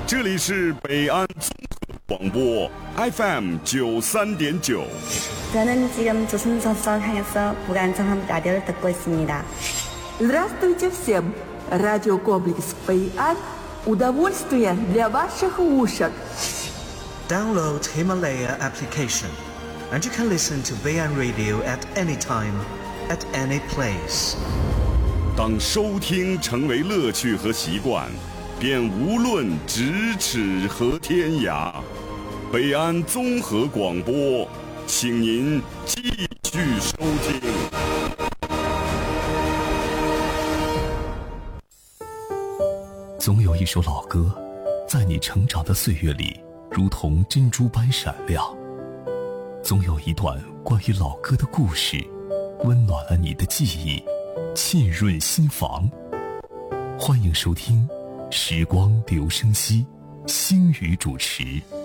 这里是北安综合广播 FM 93.9。 저는 지금 조선소설 향해서 무관정한 라디오를 듣고 있습니다. Здравствуйте всем! Радиокомплекс «Бэйан» – удовольствие для ваших ушек. Download Himalaya application, and you can listen to Baian Radio at any time, at any place. 当收听成为乐趣和习惯，便无论咫尺和天涯。北安综合广播，请您继续收听。 总有一首老歌，在你成长的岁月里，如同珍珠般闪亮。总有一段关于老歌的故事，温暖了你的记忆，沁润心房。欢迎收听《时光留声机》，星宇主持。